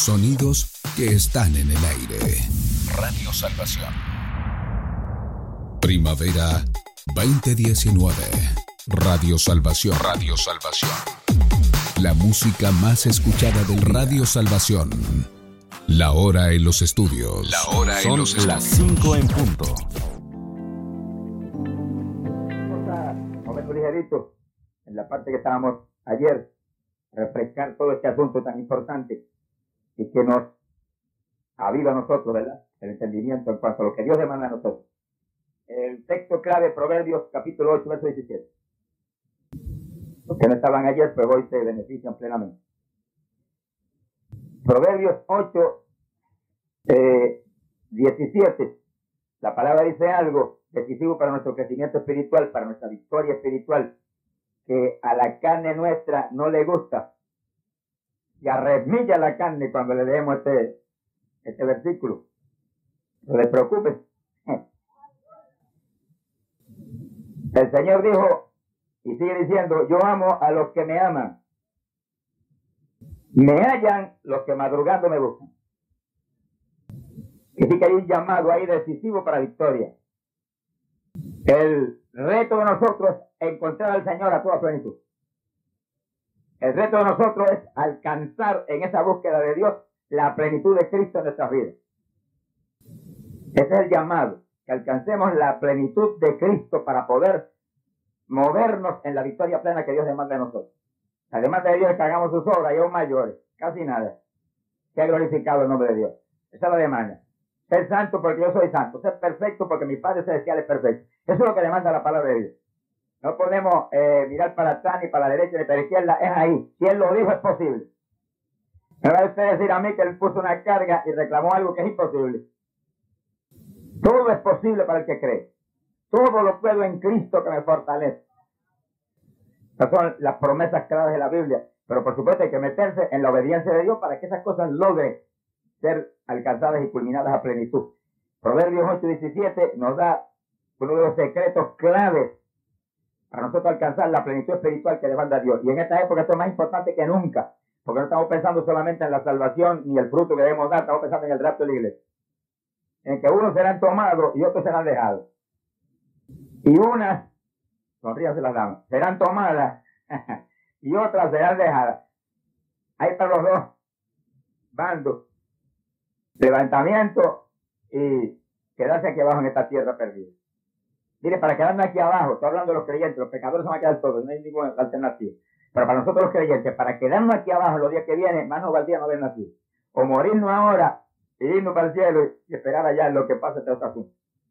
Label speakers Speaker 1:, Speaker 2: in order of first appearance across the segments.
Speaker 1: Sonidos que están en el aire. Radio Salvación. Primavera 2019. Radio Salvación. Radio Salvación. La música más escuchada del Radio Salvación. La hora en los estudios. La hora en los estudios.
Speaker 2: Las 5 en punto.
Speaker 3: Momento ligerito en la parte que estábamos ayer, refrescar todo este asunto tan importante y que nos aviva a nosotros, ¿verdad? El entendimiento en cuanto a lo que Dios demanda a nosotros. El texto clave, Proverbios capítulo 8, verso 17. Los que no estaban ayer, pues hoy se benefician plenamente. Proverbios 8, 17. La palabra dice algo decisivo para nuestro crecimiento espiritual, para nuestra victoria espiritual, que a la carne nuestra no le gusta. Y arremilla la carne cuando le leemos este versículo. No le preocupes. El Señor dijo, y sigue diciendo, yo amo a los que me aman. Me hallan los que madrugando me buscan. Y sí que hay un llamado ahí decisivo para victoria. El reto de nosotros es encontrar al Señor a toda plenitud. El reto de nosotros es alcanzar en esa búsqueda de Dios la plenitud de Cristo en nuestras vidas. Ese es el llamado, que alcancemos la plenitud de Cristo para poder movernos en la victoria plena que Dios demanda de nosotros. La demanda de Dios es que hagamos sus obras y aún mayores, casi nada. Sea glorificado el nombre de Dios. Esa es la demanda. Ser santo porque yo soy santo. Ser perfecto porque mi Padre Celestial es perfecto. Eso es lo que demanda la palabra de Dios. No podemos mirar para atrás, ni para la derecha, ni para la izquierda. Es ahí. Si Él lo dijo, es posible. Me va a usted decir a mí que Él puso una carga y reclamó algo que es imposible. Todo es posible para el que cree. Todo lo puedo en Cristo que me fortalece. Estas son las promesas claras de la Biblia. Pero por supuesto hay que meterse en la obediencia de Dios para que esas cosas logren ser alcanzadas y culminadas a plenitud. Proverbios 8:17 nos da uno de los secretos claves para nosotros alcanzar la plenitud espiritual que demanda Dios. Y en esta época esto es más importante que nunca, porque no estamos pensando solamente en la salvación ni el fruto que debemos dar, estamos pensando en el rapto de la iglesia. En que unos serán tomados y otros serán dejados. Y unas, sonríase las damas, serán tomadas y otras serán dejadas. Hay para los dos bandos. Levantamiento y quedarse aquí abajo en esta tierra perdida. Mire, para quedarnos aquí abajo, estoy hablando de los creyentes, los pecadores se van a quedar todos, no hay ninguna alternativa. Pero para nosotros los creyentes, para quedarnos aquí abajo los días que vienen, más nos valdría no haber nacido. O morirnos ahora y irnos para el cielo y esperar allá en lo que pasa entre otros asuntos.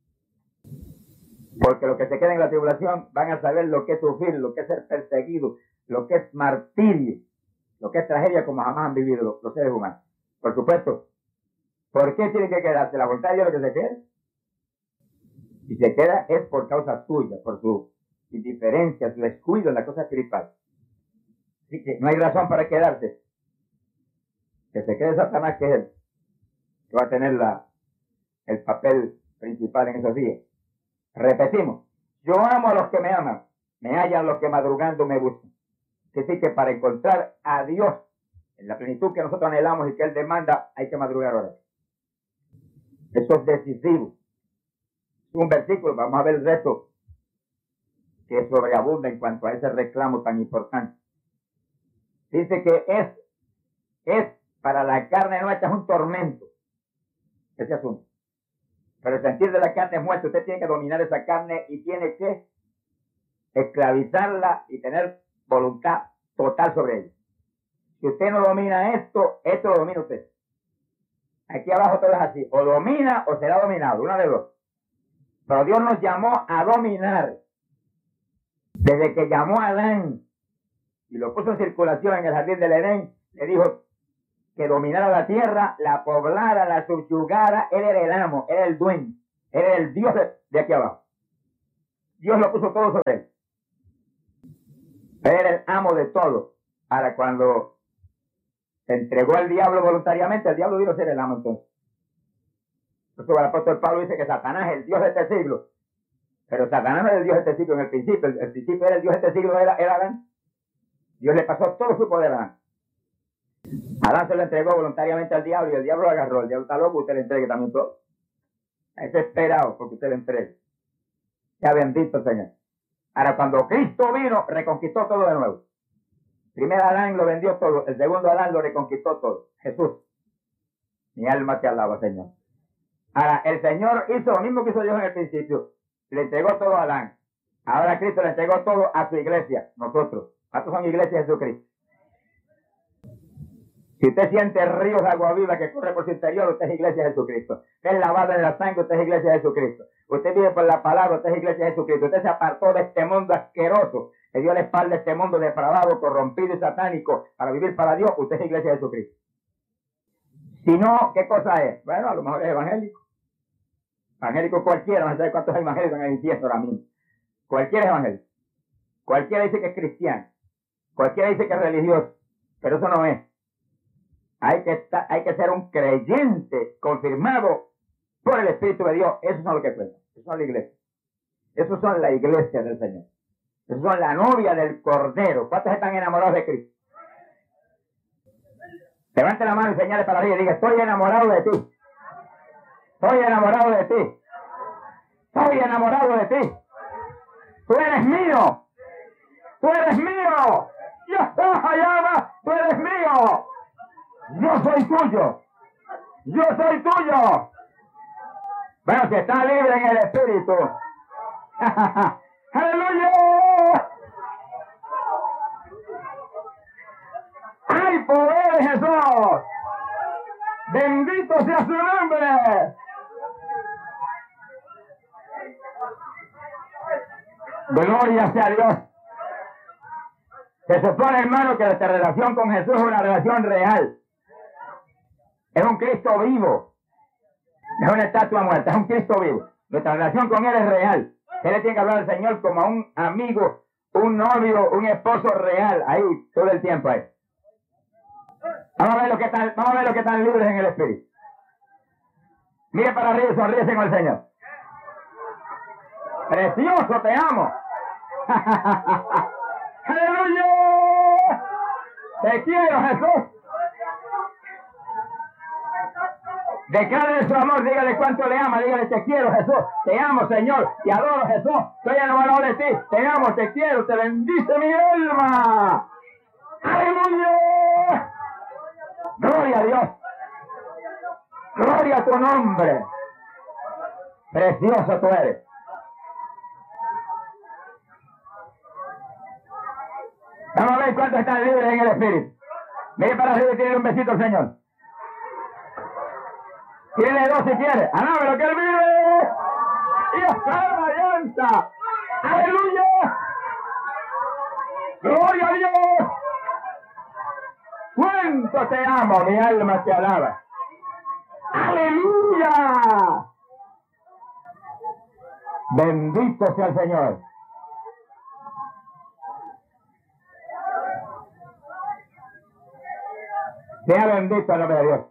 Speaker 3: Porque los que se quedan en la tribulación van a saber lo que es sufrir, lo que es ser perseguido, lo que es martirio, lo que es tragedia como jamás han vivido los seres humanos. Por supuesto. ¿Por qué tiene que quedarse? La voluntad de Dios lo que se quede. Si se queda es por causa suya, por su indiferencia, su descuido en la cosa espiritual. Así que no hay razón para quedarse. Que se quede Satanás, que es él, que va a tener el papel principal en esos días. Repetimos, yo amo a los que me aman, me hallan los que madrugando me buscan. Así que para encontrar a Dios en la plenitud que nosotros anhelamos y que Él demanda, hay que madrugar ahora. Eso es decisivo. Es un versículo, vamos a ver el resto, que sobreabunda en cuanto a ese reclamo tan importante. Dice que es para la carne nuestra, es un tormento ese asunto. Pero el sentir de la carne es muerto. Usted tiene que dominar esa carne y tiene que esclavizarla y tener voluntad total sobre ella. Si usted no domina esto lo domina usted. Aquí abajo todo es así. O domina o será dominado. Una de dos. Pero Dios nos llamó a dominar. Desde que llamó a Adán y lo puso en circulación en el jardín del Edén, le dijo que dominara la tierra, la poblara, la subyugara. Él era el amo, era el dueño, era el Dios de aquí abajo. Dios lo puso todo sobre él. Él era el amo de todo. Ahora, cuando se entregó al diablo voluntariamente, el diablo vino a ser el amo entonces. Entonces el apóstol Pablo dice que Satanás es el Dios de este siglo. Pero Satanás no es el Dios de este siglo en el principio. El principio era el Dios de este siglo, era Adán. Dios le pasó todo su poder a Adán. Adán se lo entregó voluntariamente al diablo y el diablo lo agarró. El diablo está loco, usted le entregue también todo. Está esperado porque usted le entregue. Ya bendito el Señor. Ahora, cuando Cristo vino, reconquistó todo de nuevo. Primero Adán lo vendió todo, el segundo Adán lo reconquistó todo. Jesús. Mi alma te alaba, Señor. Ahora, el Señor hizo lo mismo que hizo Dios en el principio. Le entregó todo a Adán. Ahora Cristo le entregó todo a su iglesia, nosotros. ¿Cuántos son iglesias de Jesucristo? Si usted siente ríos de agua viva que corre por su interior, usted es iglesia de Jesucristo. Usted es lavado en la sangre, usted es iglesia de Jesucristo. Usted vive por la palabra, usted es iglesia de Jesucristo. Usted se apartó de este mundo asqueroso, le dio la espalda a este mundo depravado, corrompido y satánico para vivir para Dios. Usted es iglesia de Jesucristo. Si no, ¿qué cosa es? Bueno, a lo mejor es evangélico. Evangélico cualquiera, no sé cuántos evangélicos en el infierno ahora mismo. Cualquiera es evangélico. Cualquiera dice que es cristiano. Cualquiera dice que es religioso. Pero eso no es. Hay que ser un creyente confirmado por el Espíritu de Dios. Eso es lo que cuenta. Eso es la iglesia. Esos son la iglesia del Señor. Esos son la novia del Cordero. ¿Cuántos están enamorados de Cristo? Levante la mano y señale para arriba y diga: estoy enamorado de ti. Estoy enamorado de ti. Estoy enamorado de ti. Tú eres mío. Tú eres mío. Yo estoy allá. Tú eres mío. Yo soy tuyo. Yo soy tuyo. Bueno, si está libre en el Espíritu. ¡Aleluya! ¡Hay poder en Jesús! ¡Bendito sea su nombre! Gloria sea a Dios. Se supone, hermano, que nuestra relación con Jesús es una relación real. Es un Cristo vivo. Es una estatua muerta, es un Cristo vivo. Nuestra relación con Él es real. Usted le tiene que hablar al Señor como a un amigo, un novio, un esposo real, ahí, todo el tiempo ahí. Vamos a ver lo que están libres en el Espíritu. Mire para arriba y sonríese con el Señor. Precioso, te amo. ¡Aleluya! Te quiero, Jesús. Declare su amor, dígale cuánto le ama, dígale: te quiero, Jesús, te amo, Señor, te adoro, Jesús, estoy enamorado de ti, te amo, te quiero, te bendice mi alma. ¡Aleluya! Gloria a Dios. Gloria a tu nombre. Precioso tú eres. Vamos a ver cuántos están libres en el Espíritu. Mire para arriba y tiene un besito al Señor. Tiene dos si quiere. ¡Alabe lo que Él vive! ¡Y salva y alza! ¡Aleluya! ¡Gloria a Dios! ¡Cuánto te amo! Mi alma te alaba. ¡Aleluya! Bendito sea el Señor. Sea bendito el nombre de Dios.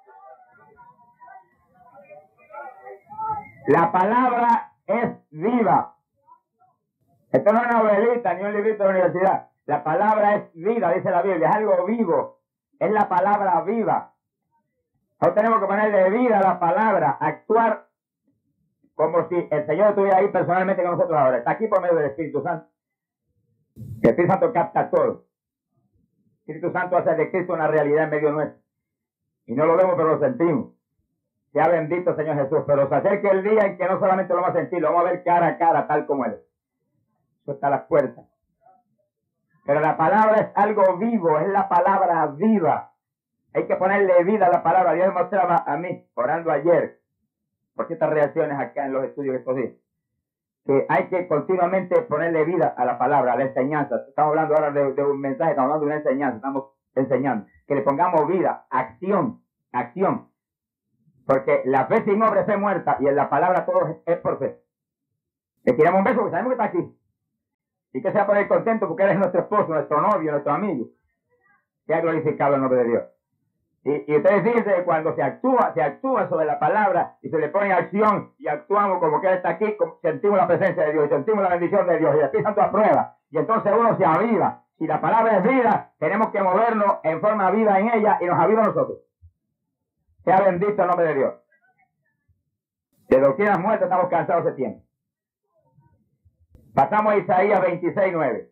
Speaker 3: La palabra es viva. Esto no es una novelita ni un librito de la universidad. La palabra es vida, dice la Biblia. Es algo vivo. Es la palabra viva. Ahora tenemos que ponerle vida a la palabra. Actuar como si el Señor estuviera ahí personalmente con nosotros ahora. Está aquí por medio del Espíritu Santo. El Espíritu Santo capta todo. El Espíritu Santo hace de Cristo una realidad en medio nuestro. Y no lo vemos, pero lo sentimos. Sea bendito, Señor Jesús. Pero se acerca el día en que no solamente lo vamos a sentir, lo vamos a ver cara a cara, tal como Él es. Eso está a las puertas. Pero la palabra es algo vivo, es la palabra viva. Hay que ponerle vida a la palabra. Dios me mostraba a mí, orando ayer, por ciertas reacciones acá en los estudios estos días, que hay que continuamente ponerle vida a la palabra, a la enseñanza. Estamos hablando ahora de un mensaje, estamos hablando de una enseñanza, estamos enseñando. Que le pongamos vida, acción, acción. Porque la fe sin obra es fe muerta, y en la palabra todo es por fe. Le tiramos un beso porque sabemos que está aquí. Y que sea por él contento porque eres nuestro esposo, nuestro novio, nuestro amigo. Sea glorificado el nombre de Dios. Y ustedes dicen que cuando se actúa sobre la palabra y se le pone acción y actuamos como que Él está aquí, sentimos la presencia de Dios y sentimos la bendición de Dios y el Espíritu Santo aprueba. Y entonces uno se aviva Si la palabra es vida, tenemos que movernos en forma viva en ella y nos ayuda a nosotros. Sea bendito el nombre de Dios. De doctrinas muertas estamos cansados de tiempo. Pasamos a Isaías 26:9.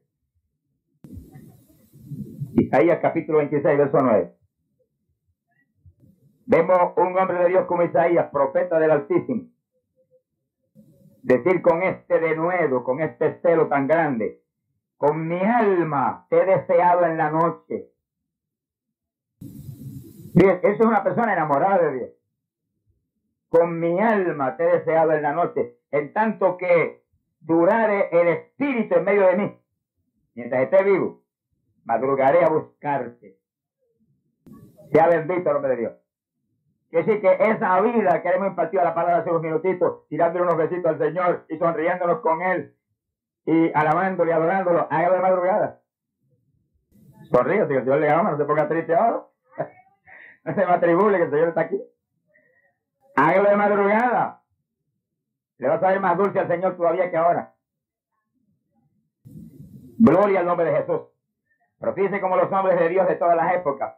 Speaker 3: Isaías capítulo 26, verso 9. Vemos un hombre de Dios como Isaías, profeta del Altísimo, decir con este denuedo, con este celo tan grande: con mi alma te he deseado en la noche. Bien, eso es una persona enamorada de Dios. Con mi alma te he deseado en la noche, en tanto que durare el espíritu en medio de mí. Mientras esté vivo, madrugaré a buscarte. Sea bendito el nombre de Dios. Quiere decir que esa vida que hemos impartido a la palabra hace unos minutitos, tirándole unos besitos al Señor y sonriéndonos con Él y alabándole y adorándolo, hágalo de madrugada. Sonríe, si el Señor le ama, no se ponga triste ahora. No se me atribule que el Señor está aquí. Hágalo de madrugada. Le va a saber más dulce al Señor todavía que ahora. Gloria al nombre de Jesús. Pero fíjense como los hombres de Dios de todas las épocas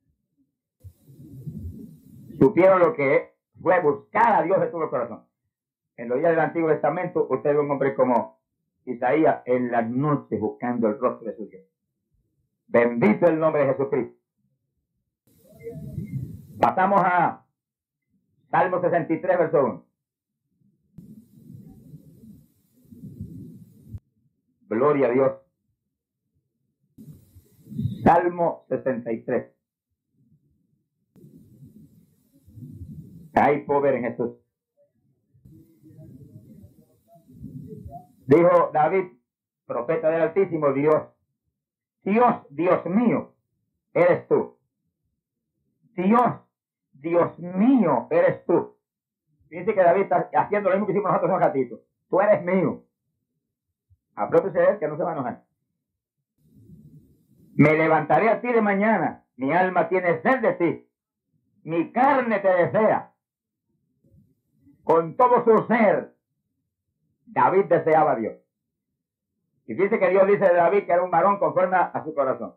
Speaker 3: supieron lo que fue buscar a Dios de todo el corazón. En los días del Antiguo Testamento, usted ve un hombre como Isaías en las noches buscando el rostro de su Dios. Bendito el nombre de Jesucristo. Pasamos a Salmo 63, verso 1. Gloria a Dios. Salmo 63. Hay poder en Jesús. Dijo David, profeta del Altísimo: Dios, Dios mío, eres tú. Dios mío, eres tú. Dice que David está haciendo lo mismo que hicimos nosotros un ratito. Tú eres mío. Apropiese de él, que no se va a enojar. Me levantaré a ti de mañana. Mi alma tiene sed de ti. Mi carne te desea. Con todo su ser, David deseaba a Dios. Y dice que Dios dice de David que era un varón conforme a su corazón.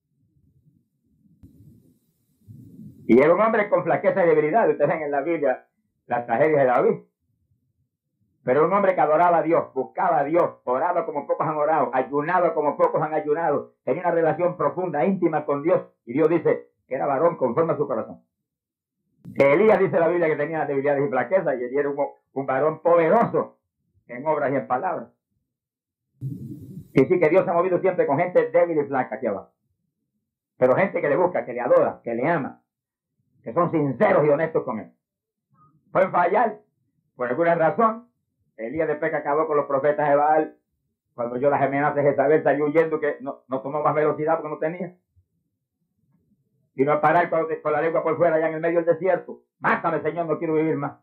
Speaker 3: Y era un hombre con flaqueza y debilidad. Ustedes ven en la Biblia las tragedias de David. Pero un hombre que adoraba a Dios, buscaba a Dios, oraba como pocos han orado, ayunaba como pocos han ayunado, tenía una relación profunda, íntima con Dios. Y Dios dice que era varón conforme a su corazón. Que Elías dice la Biblia que tenía debilidades y flaquezas, y él era un varón poderoso en obras y en palabras. Y sí que Dios se ha movido siempre con gente débil y flaca aquí abajo. Pero gente que le busca, que le adora, que le ama, que son sinceros y honestos con él. Pueden fallar por alguna razón. Elías después que acabó con los profetas de Baal, cuando oyó las amenazas de Jezabel, salió huyendo, que no tomó más velocidad porque no tenía. Vino a parar con la lengua por fuera allá en el medio del desierto. Mátame, Señor, no quiero vivir más.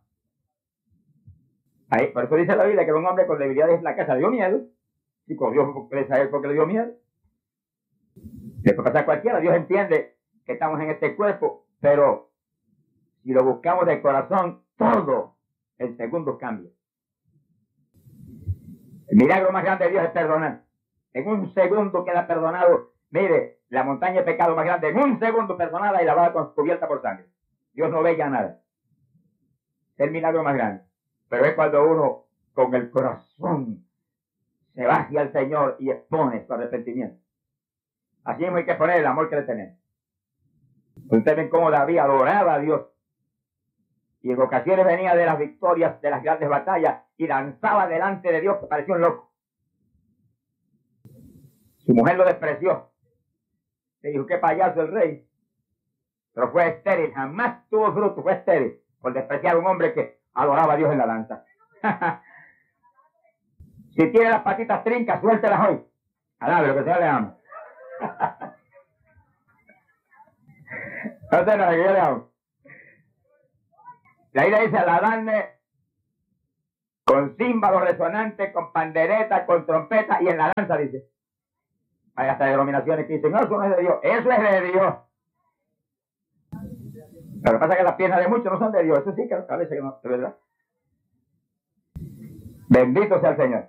Speaker 3: Ahí, por eso dice la Biblia que era un hombre con debilidades y flaqueza. Dio miedo. Y con Dios presa a él porque le dio miedo. Le puede pasar a cualquiera. Dios entiende que estamos en este cuerpo, pero si lo buscamos de corazón, todo en segundos cambia. El milagro más grande de Dios es perdonar. En un segundo queda perdonado. Mire, la montaña de pecado más grande, en un segundo perdonada y lavada cubierta por sangre. Dios no ve ya nada. Es el milagro más grande. Pero es cuando uno, con el corazón, se va hacia el Señor y expone su arrepentimiento. Así mismo hay que poner el amor que le tenemos. Ustedes ven cómo David adoraba a Dios. Y en ocasiones venía de las victorias, de las grandes batallas, y danzaba delante de Dios que parecía un loco. Su mujer lo despreció. Le dijo, qué payaso el rey. Pero fue estéril, jamás tuvo fruto, fue estéril, por despreciar a un hombre que adoraba a Dios en la danza. Si tiene las patitas trincas, suéltelas hoy. Alabe lo que sea le ama. No sé nada, que yo le amo. La Biblia dice, alabarme con címbalo resonante, con pandereta, con trompeta y en la danza, dice. Hay hasta denominaciones que dicen, no, eso no es de Dios. Eso es de Dios. Lo que pasa es que las piernas de muchos no son de Dios. Eso sí que a veces que no, de verdad. Bendito sea el Señor.